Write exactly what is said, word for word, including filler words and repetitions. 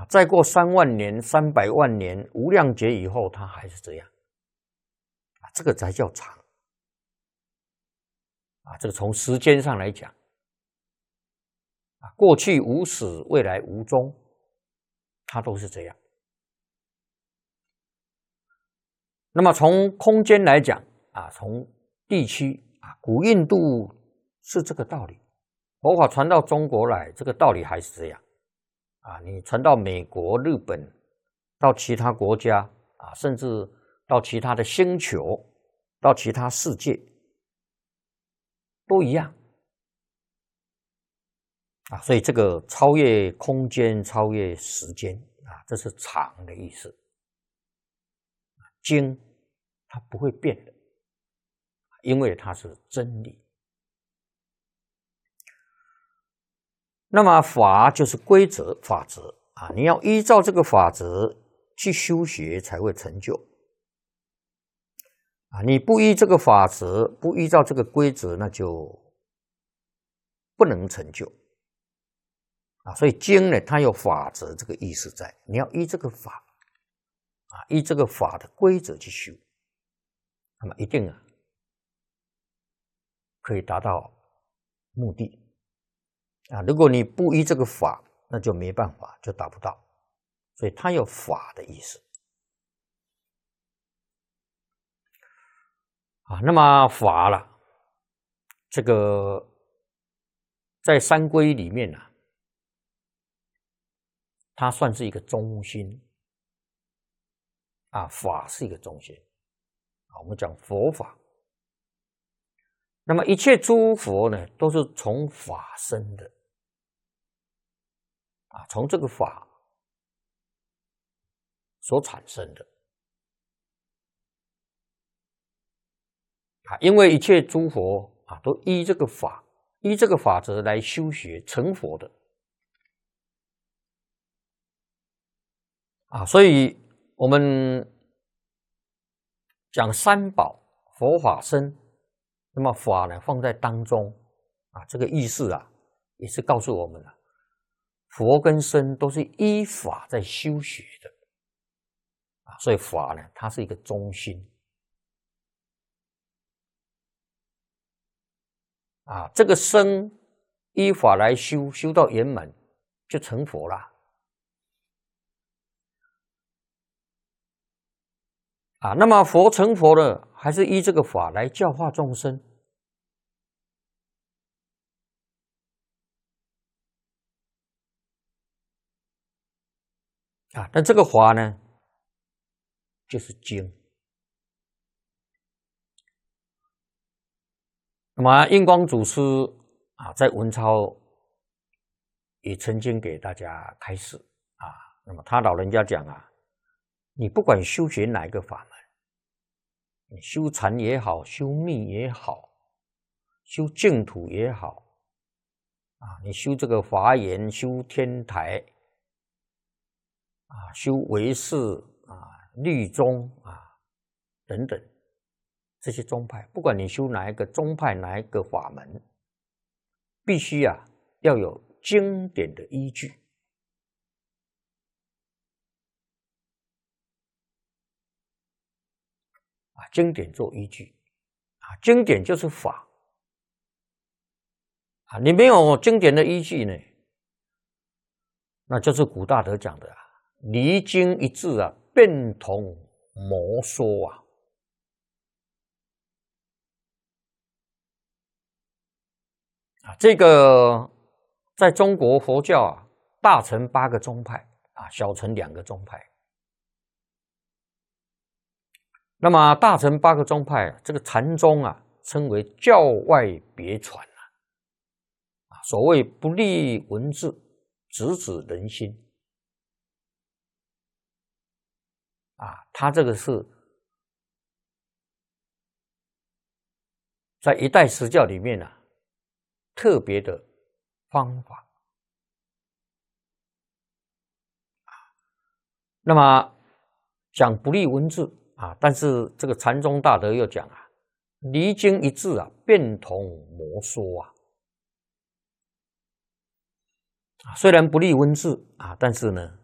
啊，再过三万年、三百万年、无量劫以后，它还是这样。啊，这个才叫常。啊，这个从时间上来讲，啊，过去无始，未来无终，它都是这样。那么从空间来讲，啊，从地区啊，古印度是这个道理。佛法传到中国来，这个道理还是这样。啊，你传到美国、日本，到其他国家啊，甚至到其他的星球，到其他世界，都一样。啊，所以这个超越空间、超越时间啊，这是常的意思。经它不会变的，因为它是真理。那么法就是规则、法则啊，你要依照这个法则去修学，才会成就。啊，你不依这个法则，不依照这个规则，那就不能成就。啊，所以经呢，它有法则这个意思在，你要依这个法，啊，依这个法的规则去修，那么一定啊，可以达到目的。啊，如果你不依这个法，那就没办法，就达不到。所以它有法的意思。啊，那么法了，这个在三归里面呢、啊，它算是一个中心。啊，法是一个中心。啊，我们讲佛法。那么一切诸佛呢，都是从法生的。啊，从这个法所产生的。啊，因为一切诸佛啊，都依这个法，依这个法则来修学成佛的。啊，所以我们讲三宝，佛法僧，那么法呢放在当中啊，这个意思啊，也是告诉我们了，佛跟僧都是依法在修学的。啊，所以法呢，它是一个中心。啊，这个僧依法来修，修到圆满就成佛了。啊，那么佛成佛了，还是依这个法来教化众生。啊，但这个法呢，就是经。那么印光祖师啊，在文钞也曾经给大家开示啊。那么他老人家讲啊，你不管修学哪一个法门，你修禅也好，修密也好，修净土也好，啊，你修这个华严，修天台，啊，修唯识啊、律宗啊等等。这些宗派，不管你修哪一个宗派，哪一个法门，必须啊要有经典的依据。啊，经典做依据。啊，经典就是法。啊，你没有经典的依据呢，那就是古大德讲的啊，离经一致啊，变同魔说啊。啊，这个在中国佛教啊，大乘八个宗派啊，小乘两个宗派。那么大乘八个宗派，这个禅宗啊，称为教外别传啊。啊，所谓不立文字，直指人心。啊，他这个是在一代实教里面啊，特别的方法。那么讲不立文字啊，但是这个禅宗大德又讲啊，离经一致啊，变同魔说啊。虽然不立文字啊，但是呢，